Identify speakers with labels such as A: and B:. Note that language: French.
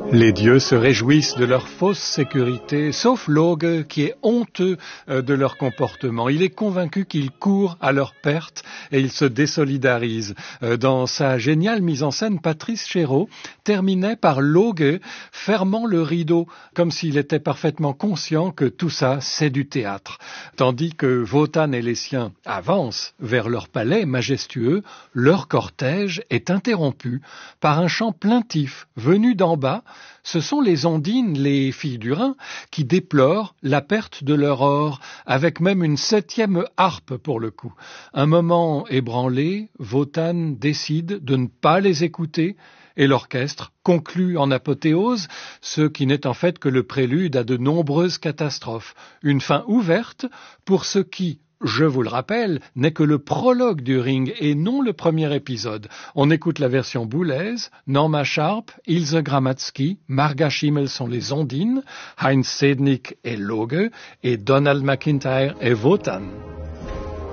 A: Les dieux se réjouissent de leur fausse sécurité, sauf Loge qui est honteux de leur comportement. Il est convaincu qu'ils courent à leur perte et il se désolidarise. Dans sa géniale mise en scène, Patrice Chéreau terminait par Loge fermant le rideau, comme s'il était parfaitement conscient que tout ça, c'est du théâtre. Tandis que Wotan et les siens avancent vers leur palais majestueux, leur cortège est interrompu par un chant plaintif venu d'en bas. Ce sont les Ondines, les filles du Rhin, qui déplorent la perte de leur or, avec même une 7e harpe pour le coup. Un moment ébranlé, Wotan décide de ne pas les écouter, et l'orchestre conclut en apothéose, ce qui n'est en fait que le prélude à de nombreuses catastrophes. Une fin ouverte pour ce qui, je vous le rappelle, n'est que le prologue du Ring et non le premier épisode. On écoute la version boulaise, Norma Sharp, Ilse Gramatzky, Marga Schimmel sont les Ondines, Heinz Sednik est Loge et Donald McIntyre est Wotan.